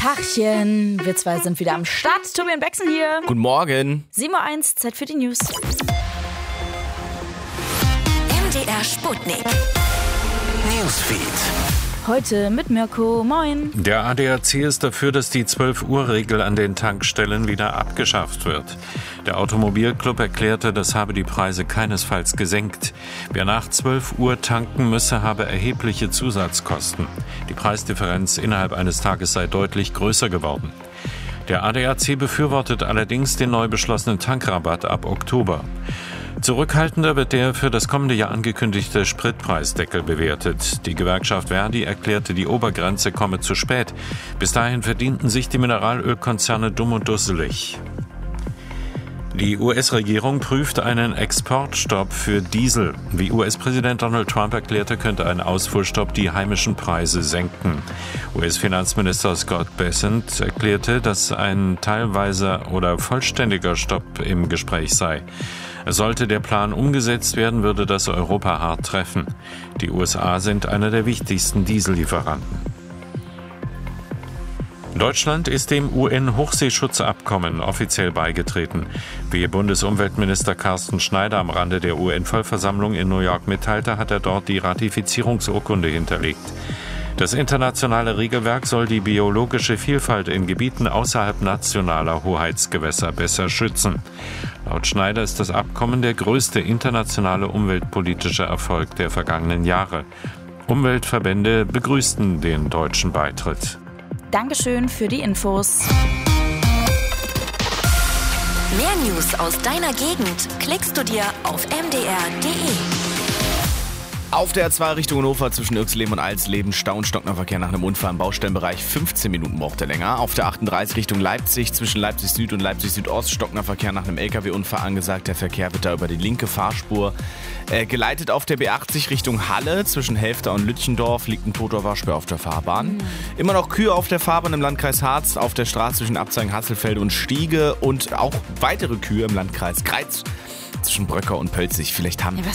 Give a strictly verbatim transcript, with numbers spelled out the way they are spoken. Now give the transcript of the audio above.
Tachchen, wir zwei sind wieder am Start. Tobi und Bexen hier. Guten Morgen. sieben Uhr eins, Zeit für die News. M D R Sputnik. Newsfeed. Heute mit Mirko. Moin. Der A D A C ist dafür, dass die zwölf Uhr Regel an den Tankstellen wieder abgeschafft wird. Der Automobilclub erklärte, das habe die Preise keinesfalls gesenkt. Wer nach zwölf Uhr tanken müsse, habe erhebliche Zusatzkosten. Die Preisdifferenz innerhalb eines Tages sei deutlich größer geworden. Der A D A C befürwortet allerdings den neu beschlossenen Tankrabatt ab Oktober. Zurückhaltender wird der für das kommende Jahr angekündigte Spritpreisdeckel bewertet. Die Gewerkschaft Verdi erklärte, die Obergrenze komme zu spät. Bis dahin verdienten sich die Mineralölkonzerne dumm und dusselig. Die U S-Regierung prüft einen Exportstopp für Diesel. Wie U S-Präsident Donald Trump erklärte, könnte ein Ausfuhrstopp die heimischen Preise senken. U S-Finanzminister Scott Bessent erklärte, dass ein teilweiser oder vollständiger Stopp im Gespräch sei. Sollte der Plan umgesetzt werden, würde das Europa hart treffen. Die U S A sind einer der wichtigsten Diesellieferanten. Deutschland ist dem U N-Hochseeschutzabkommen offiziell beigetreten. Wie Bundesumweltminister Carsten Schneider am Rande der U N-Vollversammlung in New York mitteilte, hat er dort die Ratifizierungsurkunde hinterlegt. Das internationale Regelwerk soll die biologische Vielfalt in Gebieten außerhalb nationaler Hoheitsgewässer besser schützen. Laut Schneider ist das Abkommen der größte internationale umweltpolitische Erfolg der vergangenen Jahre. Umweltverbände begrüßten den deutschen Beitritt. Dankeschön für die Infos. Mehr News aus deiner Gegend klickst du dir auf m d r punkt d e. Auf der A zwei Richtung Hannover zwischen Irxleben und Alsleben Stau und stockender Verkehr nach einem Unfall im Baustellenbereich. fünfzehn Minuten braucht er länger. Auf der achtunddreißig Richtung Leipzig zwischen Leipzig Süd und Leipzig Südost stockender Verkehr nach einem L K W-Unfall angesagt. Der Verkehr wird da über die linke Fahrspur äh, geleitet. Auf der B achtzig Richtung Halle zwischen Helfter und Lütchendorf liegt ein toter Waschbär auf der Fahrbahn. Mhm. Immer noch Kühe auf der Fahrbahn im Landkreis Harz, auf der Straße zwischen Abzeichen Hasselfeld und Stiege und auch weitere Kühe im Landkreis Greiz. Zwischen Bröcker und Pölzig. Vielleicht haben ja,